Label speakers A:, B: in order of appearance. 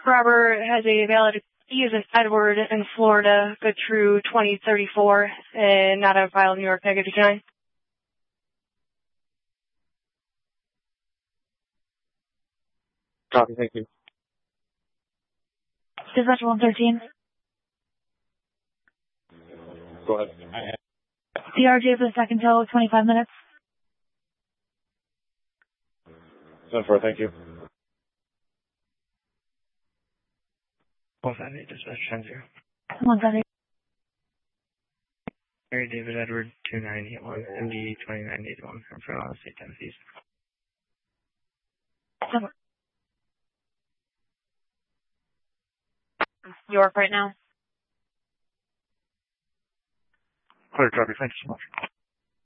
A: Robert has a valid, he is an Edward in Florida, good true 2034, and not on file in New York, negative 9.
B: Copy, thank you.
A: Dispatch 113.
B: Go ahead.
A: CRJ for the second tow, 25 minutes.
B: 10-4, thank you.
C: 158, dispatch 10-0.
A: 178.
C: Mary David Edward 2981, MD 2981, from Fresno State, Tennessee.
A: New York right now.
B: Clear, copy, thank you so much.